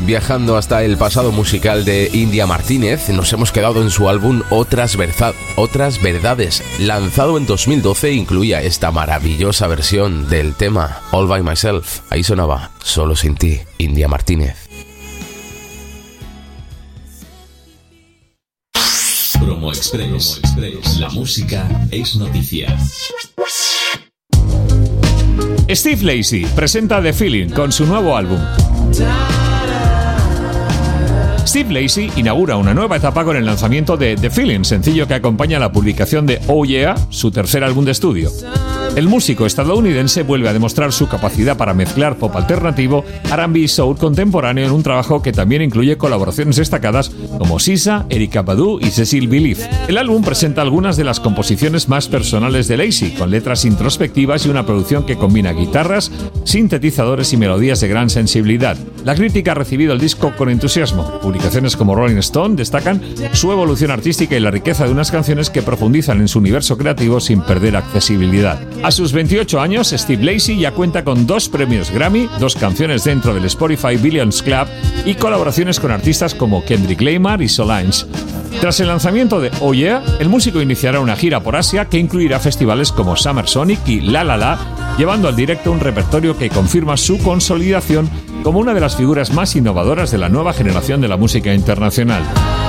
viajando hasta el pasado musical de India Martínez, nos hemos quedado en su álbum Otras Verdades. Lanzado en 2012, incluía esta maravillosa versión del tema All By Myself. Ahí sonaba Solo Sin Ti, India Martínez. Promo Express. La música es noticia. Steve Lacy presenta The Feeling con su nuevo álbum. Steve Lacy inaugura una nueva etapa con el lanzamiento de The Feeling, sencillo que acompaña la publicación de Oh Yeah, su tercer álbum de estudio. El músico estadounidense vuelve a demostrar su capacidad para mezclar pop alternativo, R&B y soul contemporáneo en un trabajo que también incluye colaboraciones destacadas como SZA, Erykah Badu y Cecil Belief. El álbum presenta algunas de las composiciones más personales de Lacy, con letras introspectivas y una producción que combina guitarras, sintetizadores y melodías de gran sensibilidad. La crítica ha recibido el disco con entusiasmo. Publicaciones como Rolling Stone destacan su evolución artística y la riqueza de unas canciones que profundizan en su universo creativo sin perder accesibilidad. A sus 28 años, Steve Lacy ya cuenta con 2 premios Grammy, 2 canciones dentro del Spotify Billions Club y colaboraciones con artistas como Kendrick Lamar y Solange. Tras el lanzamiento de Oh Yeah, el músico iniciará una gira por Asia que incluirá festivales como Summer Sonic y La La La, llevando al directo un repertorio que confirma su consolidación como una de las figuras más innovadoras de la nueva generación de la música internacional.